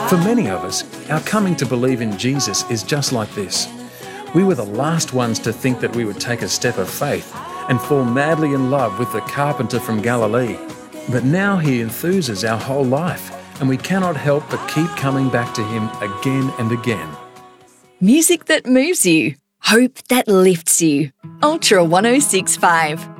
For many of us, our coming to believe in Jesus is just like this. We were the last ones to think that we would take a step of faith and fall madly in love with the carpenter from Galilee. But now he enthuses our whole life, and we cannot help but keep coming back to him again and again. Music that moves you. Hope that lifts you. Ultra 1065.